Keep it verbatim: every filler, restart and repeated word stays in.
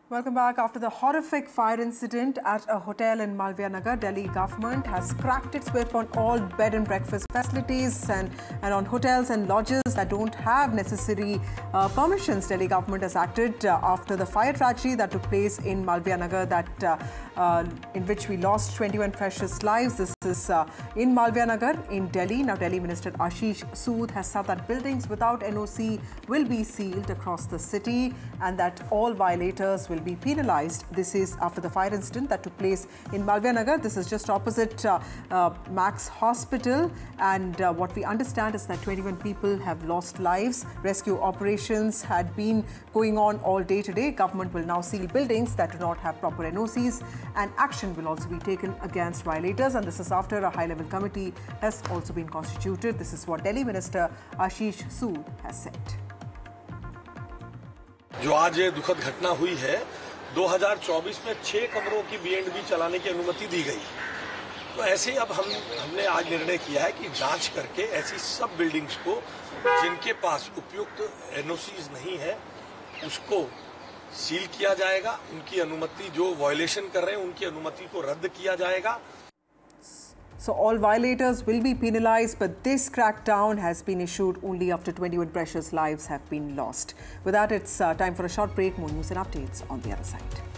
Welcome back. After the horrific fire incident at a hotel in Malviya Nagar, Delhi government has cracked its whip on all bed and breakfast facilities and, and on hotels and lodges that don't have necessary uh, permissions. Delhi government has acted uh, after the fire tragedy that took place in Malviya Nagar, that uh, uh, in which we lost twenty-one precious lives. This is uh, in Malviya Nagar in Delhi. Now, Delhi Minister Ashish Sood has said that buildings without N O C will be sealed across the city and that all violators will be penalized. This is after the fire incident that took place in Malviya Nagar. This is just opposite uh, uh, Max Hospital, and uh, what we understand is that twenty-one people have lost lives. Rescue operations had been going on all day today. Government will now seal buildings that do not have proper N O Cs, and action will also be taken against violators. And this is after a high-level committee has also been constituted. This is what Delhi Minister Ashish Sood has said. जो आज ये दुखद घटना हुई है, दो हज़ार चौबीस में छह कमरों की बी एंड बी चलाने की अनुमति दी गई। तो ऐसे ही अब हम हमने आज निर्णय किया है कि जांच करके ऐसी सब बिल्डिंग्स को जिनके पास उपयुक्त एन ओ सीज नहीं है उसको सील किया जाएगा। उनकी अनुमति जो वायलेशन कर रहे हैं उनकी अनुमति को रद्द किया जाएगा। So all violators will be penalized, but this crackdown has been issued only after twenty-one precious lives have been lost. With that, it's uh, time for a short break. More news and updates on the other side.